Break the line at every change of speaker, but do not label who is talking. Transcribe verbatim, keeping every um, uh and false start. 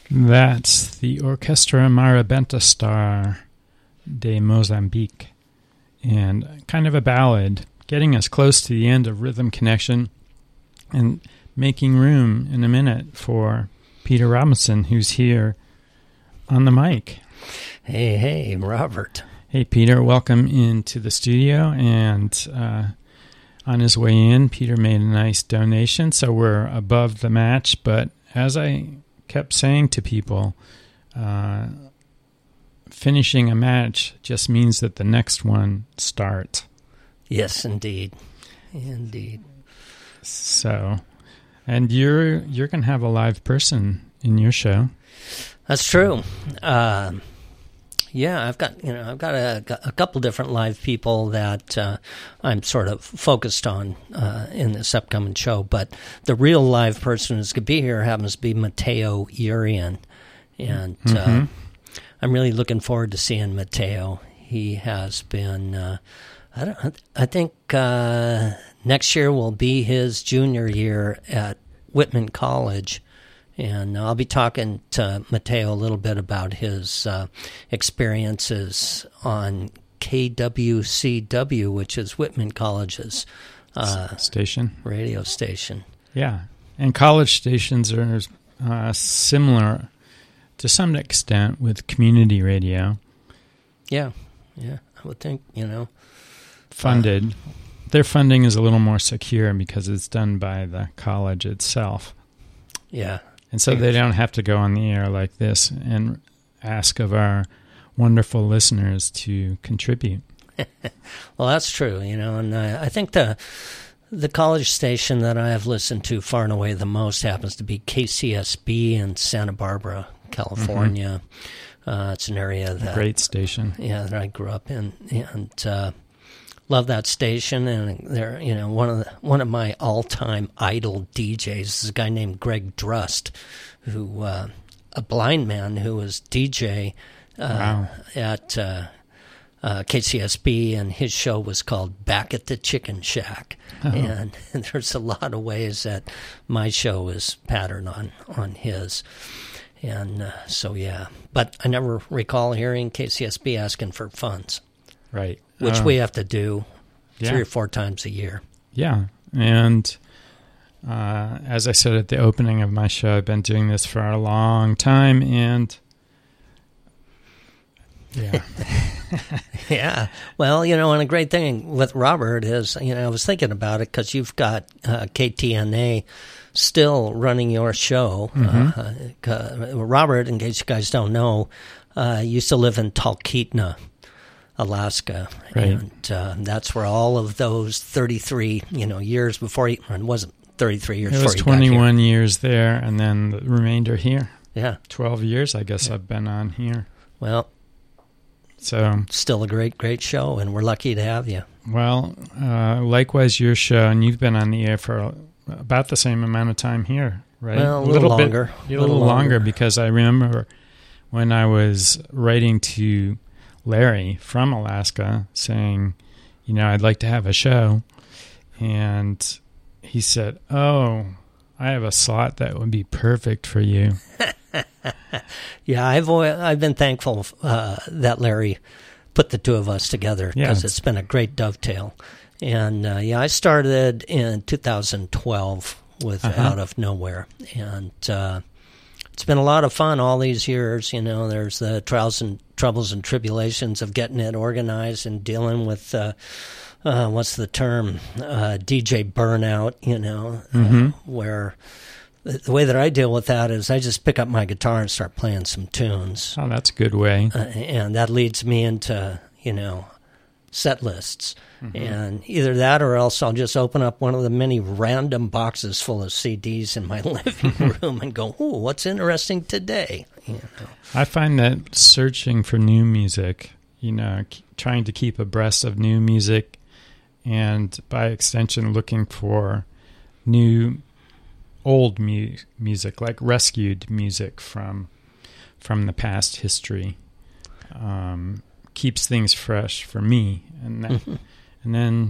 That's the Orquestra Marabenta Star de Mozambique, and kind of a ballad, getting us close to the end of Rhythm Connection and making room in a minute for Peter Robinson, who's here on the mic.
Hey, hey, Robert.
Hey, Peter, welcome into the studio, and uh, on his way in, Peter made a nice donation, so we're above the match, but as I kept saying to people, uh, finishing a match just means that the next one starts.
Yes, indeed. Indeed.
So, and you're you're going to have a live person in your show.
That's true. Uh, yeah, I've got you know I've got a, a couple different live people that uh, I'm sort of focused on uh, in this upcoming show. But the real live person who's going to be here happens to be Matteo Urian, and mm-hmm. uh, I'm really looking forward to seeing Matteo. He has been. Uh, I don't. I think uh, next year will be his junior year at Whitman College. And I'll be talking to Matteo a little bit about his uh, experiences on K W C W, which is Whitman College's uh,
station,
radio station.
Yeah, and college stations are uh, similar to some extent with community radio.
Yeah, yeah, I would think, you know.
Funded.
Uh,
Their funding is a little more secure because it's done by the college itself.
Yeah.
And so they don't have to go on the air like this and ask of our wonderful listeners to contribute.
Well, that's true, you know, and I, I think the the college station that I have listened to far and away the most happens to be K C S B in Santa Barbara, California. Mm-hmm. Uh, it's an area that...
A great station.
Yeah, that I grew up in, and... Uh, love that station, and they're you know one of the, one of my all-time idol D Js is a guy named Greg Drust, who uh, a blind man who was D J uh,
wow.
at uh, uh, K C S B, and his show was called Back at the Chicken Shack. Oh. And, and there's a lot of ways that my show is patterned on on his. And uh, so yeah, but I never recall hearing K C S B asking for funds.
Right.
Which
uh,
we have to do
yeah.
three or four times a year.
Yeah. And uh, as I said at the opening of my show, I've been doing this for a long time. And yeah.
Yeah. Well, you know, and a great thing with Robert is, you know, I was thinking about it because you've got uh, K T N A still running your show. Mm-hmm. Uh, uh, Robert, in case you guys don't know, uh, used to live in Talkeetna, Alaska,
right.
and uh, that's where all of those thirty-three, you know, years before he it wasn't thirty-three years.
It was
before
twenty-one years there, and then the remainder here.
Yeah,
twelve years, I guess
yeah.
I've been on here.
Well,
so
still a great, great show, and we're lucky to have you.
Well, uh, likewise, your show, and you've been on the air for about the same amount of time here, right?
Well, a, a little, little
longer,
bit,
a little, little longer, longer, because I remember when I was writing to Larry from Alaska saying, you know, I'd like to have a show. And he said, oh, I have a slot that would be perfect for you.
Yeah, I've always, I've been thankful uh, that Larry put the two of us together because yeah, it's, it's been a great dovetail. And uh, yeah, I started in two thousand twelve with uh-huh. Out of Nowhere. And uh, it's been a lot of fun all these years. You know, there's the trials and troubles and tribulations of getting it organized and dealing with, uh, uh, what's the term, uh, D J burnout, you know,
mm-hmm.
uh, where the, the way that I deal with that is I just pick up my guitar and start playing some tunes.
Oh, that's a good way.
Uh, and that leads me into, you know, set lists. Mm-hmm. And either that or else I'll just open up one of the many random boxes full of C Ds in my living room and go, ooh, what's interesting today? You know.
I find that searching for new music, you know, trying to keep abreast of new music and by extension looking for new old mu- music, like rescued music from from the past history, um, keeps things fresh for me. And that, mm-hmm. and then